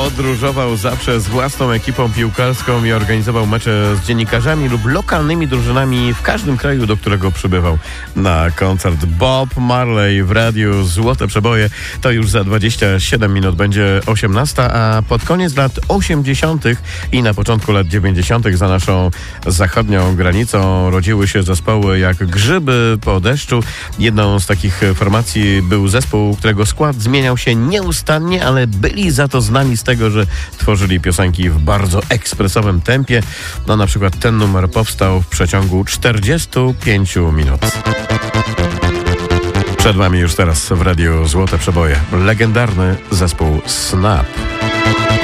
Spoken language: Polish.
Podróżował zawsze z własną ekipą piłkarską i organizował mecze z dziennikarzami lub lokalnymi drużynami w każdym kraju, do którego przybywał na koncert. Bob Marley w radiu Złote Przeboje. To już za 27 minut będzie 18, a pod koniec lat 80. i na początku lat 90. za naszą zachodnią granicą rodziły się zespoły jak grzyby po deszczu. Jedną z takich formacji był zespół, którego skład zmieniał się nieustannie, ale byli za to znani z tego, że tworzyli piosenki w bardzo ekspresowym tempie. No na przykład ten numer powstał w przeciągu 45 minut. Przed wami już teraz w radiu Złote Przeboje legendarny zespół Snap.